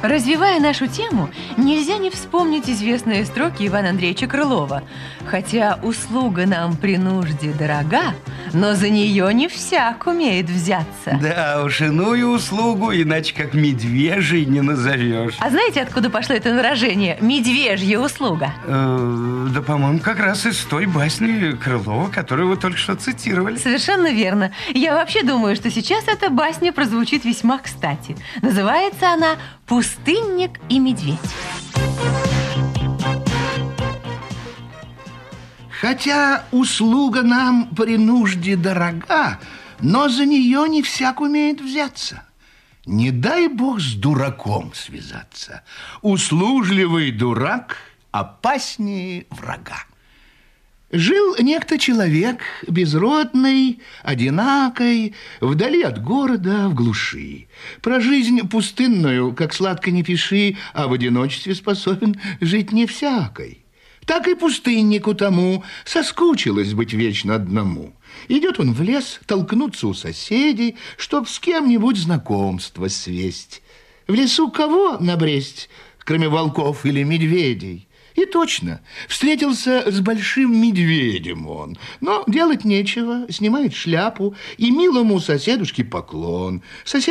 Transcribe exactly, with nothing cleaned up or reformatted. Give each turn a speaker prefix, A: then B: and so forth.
A: Развивая нашу тему, нельзя не вспомнить известные строки Ивана Андреевича Крылова. Хотя услуга нам при нужде дорога, но за нее не всяк умеет взяться.
B: Да уж, иную услугу, иначе как медвежий не назовешь.
A: А знаете, откуда пошло это выражение «медвежья услуга»?
B: Э, да, по-моему, как раз из той басни Крылова, которую вы только что цитировали.
A: Совершенно верно. Я вообще думаю, что сейчас эта басня прозвучит весьма кстати. Называется она «Пустынник и медведь».
C: Хотя услуга нам при нужде дорога, но за нее не всяк умеет взяться. Не дай бог с дураком связаться. Услужливый дурак опаснее врага. Жил некто человек, безродный, одинакой, вдали от города, в глуши. Про жизнь пустынную, как сладко не пиши, а в одиночестве способен жить не всякой. Так и пустыннику тому соскучилось быть вечно одному. Идет он в лес толкнуться у соседей, чтоб с кем-нибудь знакомство свесть. В лесу кого набресть, кроме волков или медведей? И точно, встретился с большим медведем он. Но делать нечего, снимает шляпу и милому соседушке поклон. Сосед